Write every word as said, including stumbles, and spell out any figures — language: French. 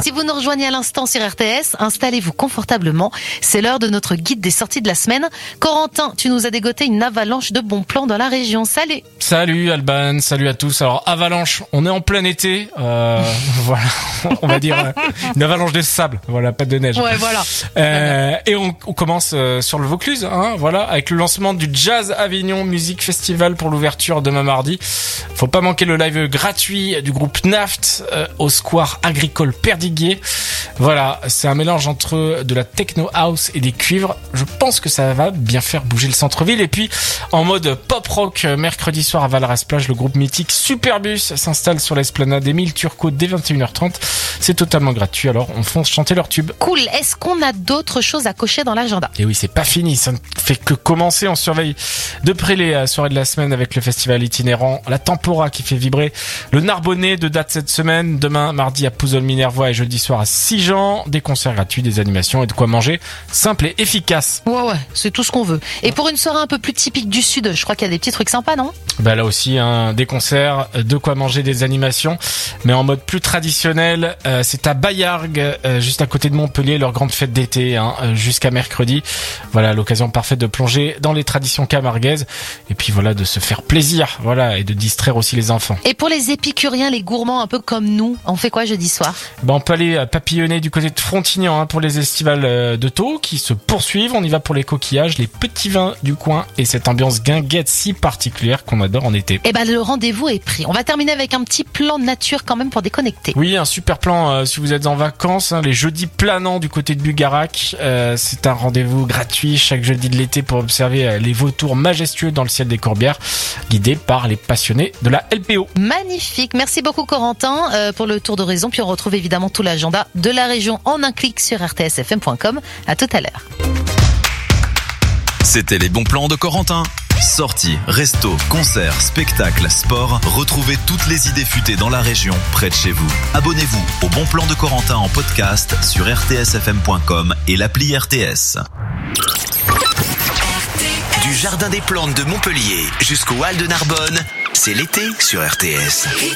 Si vous nous rejoignez à l'instant sur R T S, installez-vous confortablement. C'est l'heure de notre guide des sorties de la semaine. Corentin, tu nous as dégoté une avalanche de bons plans dans la région. Salut. Salut Alban, salut à tous. Alors avalanche, on est en plein été, euh, voilà, on va dire euh, une avalanche de sable, voilà, pas de neige. Ouais, voilà. Euh, et on, on commence euh, sur le Vaucluse, hein, voilà, avec le lancement du Jazz Avignon Music Festival pour l'ouverture demain mardi. Faut pas manquer le live gratuit du groupe Naft euh, au Square Agricole Perdiguier. Voilà, c'est un mélange entre de la techno house et des cuivres. Je pense que ça va bien faire bouger le centre-ville. Et puis en mode pop rock, mercredi soir à Valras-Plage, le groupe mythique Superbus s'installe sur l'esplanade Émile Turcot dès vingt et une heures trente. C'est totalement gratuit, alors on fonce chanter leur tube. Cool. Est-ce qu'on a d'autres choses à cocher dans l'agenda? Et oui, c'est pas fini, ça ne fait que commencer. On surveille de près les soirées de la semaine avec le festival itinérant La Tempora qui fait vibrer le Narbonnais, de date cette semaine. Demain, mardi à Pouzol-Minervois et jeudi soir à Sigean. Des concerts gratuits, des animations et de quoi manger simple et efficace. Ouais, ouais, c'est tout ce qu'on veut. Et pour une soirée un peu plus typique du Sud, je crois qu'il y a des petits trucs sympas, non? Bah là aussi, hein, des concerts, de quoi manger, des animations, mais en mode plus traditionnel. Euh, c'est à Bayargues, euh, juste à côté de Montpellier, leur grande fête d'été, hein, jusqu'à mercredi. Voilà, l'occasion parfaite de plonger dans les traditions camarguaises et puis voilà, de se faire plaisir, voilà, et de distraire aussi les enfants. Et pour les épicuriens, les gourmands un peu comme nous, on fait quoi jeudi soir? Ben on peut aller papillonner du côté de Frontignan, hein, pour les estivales de Thau qui se poursuivent. On y va pour les coquillages, les petits vins du coin et cette ambiance guinguette si particulière qu'on adore en été. Eh ben le rendez-vous est pris. On va terminer avec un petit plan nature quand même pour déconnecter. Oui, un super plan euh, si vous êtes en vacances, hein, les jeudis planants du côté de Bugarac. Euh, c'est un rendez-vous gratuit chaque jeudi de l'été pour observer euh, les vautours majestueux dans le ciel des Corbières, guidés par les passionnés de la L P O. Magnifique. Merci beaucoup Corentin euh, pour le tour d'horizon. Puis on retrouve évidemment tout l'agenda de la région en un clic sur r t s f m point com. À tout à l'heure. C'était les bons plans de Corentin. Sorties, restos, concerts, spectacles, sport, retrouvez toutes les idées futées dans la région, près de chez vous. Abonnez-vous au Bon Plan de Corentin en podcast sur r t s f m point com et l'appli R T S. Du Jardin des Plantes de Montpellier jusqu'au Hall de Narbonne, c'est l'été sur R T S.